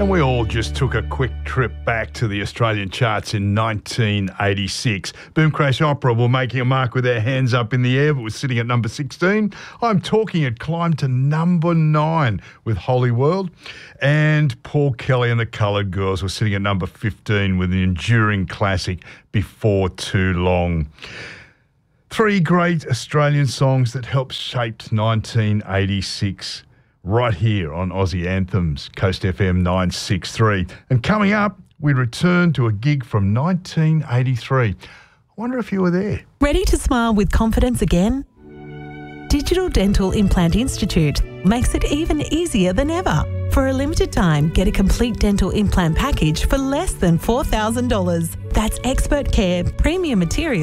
And we all just took a quick trip back to the Australian charts in 1986. Boom Crash Opera were making a mark with their hands up in the air, but was sitting at number 16. I'm Talking it climbed to number 9 with Holy World. And Paul Kelly and the Coloured Girls were sitting at number 15 with the enduring classic Before Too Long. 3 great Australian songs that helped shape 1986 right here on Aussie Anthems, Coast FM 963. And coming up, we return to a gig from 1983. I wonder if you were there. Ready to smile with confidence again? Digital Dental Implant Institute makes it even easier than ever. For a limited time, get a complete dental implant package for less than $4,000. That's expert care, premium material,